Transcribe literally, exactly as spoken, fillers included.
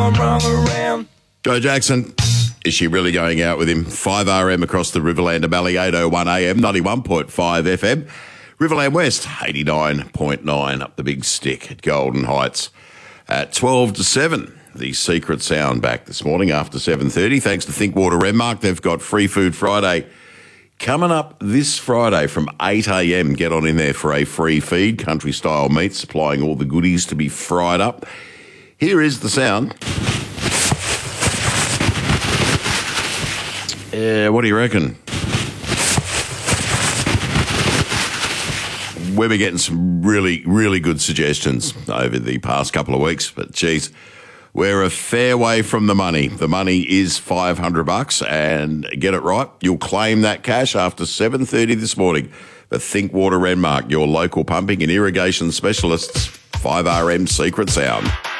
gone wrong around. Joe Jackson, is she really going out with him? five R M across the Riverland to Bally, eight oh one A M, ninety-one point five F M. Riverland West, eighty-nine point nine up the big stick at Golden Heights. At twelve to seven, the Secret Sound back this morning after seven thirty. Thanks to Thinkwater Renmark, they've got Free Food Friday coming up this Friday from eight A M. Get on in there for a free feed, country-style meat, supplying all the goodies to be fried up. Here is the sound. Yeah, what do you reckon? We've been getting some really, really good suggestions over the past couple of weeks, but geez, we're a fair way from the money. The money is five hundred bucks, and get it right, you'll claim that cash after seven thirty this morning. The Thinkwater Renmark, your local pumping and irrigation specialists, five R M Secret Sound.